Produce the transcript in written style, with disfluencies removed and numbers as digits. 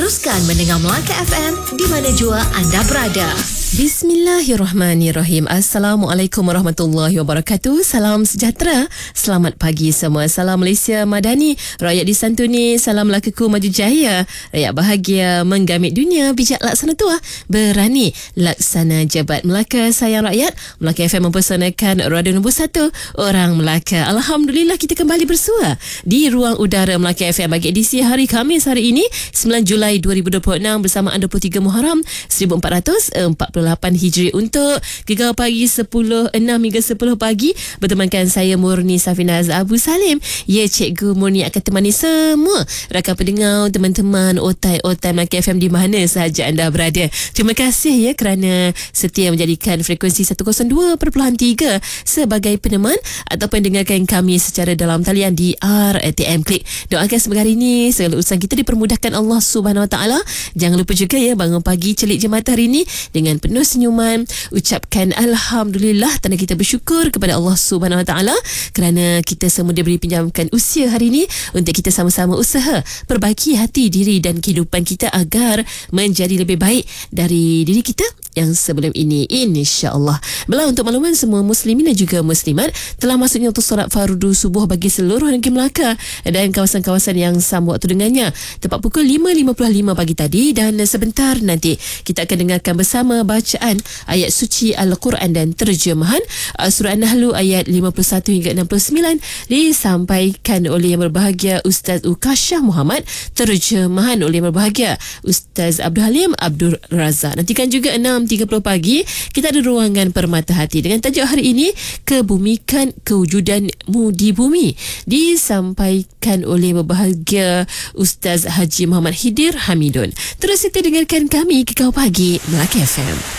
Teruskan mendengar Melaka FM di mana jua anda berada. Bismillahirrahmanirrahim. Assalamualaikum warahmatullahi wabarakatuh. Salam sejahtera. Selamat pagi semua. Salam Malaysia Madani. Rakyat disantuni. Salam Melakaku maju jaya. Rakyat bahagia menggamit dunia. Bijak laksana tua. Berani laksana jabat. Melaka sayang rakyat. Melaka FM mempersanakan radio nombor 1 orang Melaka. Alhamdulillah kita kembali bersua di ruang udara Melaka FM bagi edisi hari Khamis hari ini 9 Julai 2026 bersama 23 Muharram 1448 Hijri untuk Gegar Pagi 10.6 hingga 10 pagi bertemankan saya Murni Safinaz Abu Salim. Ya, Cikgu Murni akan temani semua rakan pendengar, teman-teman otai-otai Melaka FM di mana sahaja anda berada. Terima kasih ya kerana setia menjadikan frekuensi 102.3 sebagai peneman ataupun dengarkan kami secara dalam talian di RTM Klik. Doakan semoga hari ini segala urusan kita dipermudahkan Allah Subhanahu Wa Taala. Jangan lupa juga ya bangun pagi celik je mata hari ini dengan penuh senyuman, ucapkan Alhamdulillah, tanda kita bersyukur kepada Allah Subhanahu Wa Taala kerana kita semua diberi pinjamkan usia hari ini untuk kita sama-sama usaha perbaiki hati diri dan kehidupan kita agar menjadi lebih baik dari diri kita yang sebelum ini, insya-Allah. Belah untuk makluman semua muslimin dan juga muslimat telah masuknya untuk solat fardu subuh bagi seluruh negeri Melaka dan kawasan-kawasan yang sama waktu dengannya tepat pukul 5.55 pagi tadi, dan sebentar nanti kita akan dengarkan bersama bacaan ayat suci Al-Quran dan terjemahan surah An-Nahl ayat 51 hingga 69 disampaikan oleh yang berbahagia Ustaz Ukashah Muhammad, terjemahan oleh yang berbahagia Ustaz Abdul Halim Abdul Razak. Nantikan juga 6.30 pagi kita ada ruangan Permata Hati dengan tajuk hari ini Kebumikan Kewujudanmu di Bumi, disampaikan oleh berbahagia Ustaz Haji Muhammad Hidir Hamidun. Terus kita dengarkan kami Kekau Pagi Melaka FM.